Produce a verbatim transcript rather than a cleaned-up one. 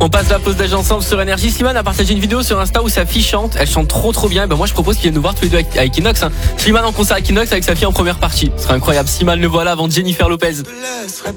On passe la pause d'âge ensemble sur Énergie. Slimane a partagé une vidéo sur Insta où sa fille chante. Elle chante trop trop bien. Et ben moi je propose qu'il vienne nous voir tous les deux à Equinox. Hein. Slimane en concert à Equinox avec sa fille en première partie. Ce serait incroyable. Slimane le voilà avant Jennifer Lopez.